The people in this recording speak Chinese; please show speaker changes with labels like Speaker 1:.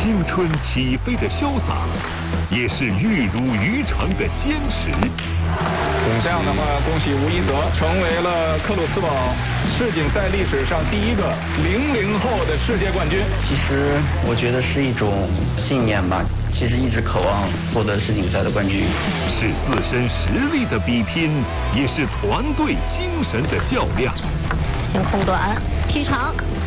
Speaker 1: 青春起飞的潇洒，也是玉如渔场的坚持。
Speaker 2: 这样的话，恭喜吴一泽成为了克鲁斯堡世锦赛历史上第一个00后的世界冠军。
Speaker 3: 其实我觉得是一种信念吧，其实一直渴望获得世锦赛的冠军。
Speaker 1: 是自身实力的比拼，也是团队精神的较量。
Speaker 4: 先空短，劈长。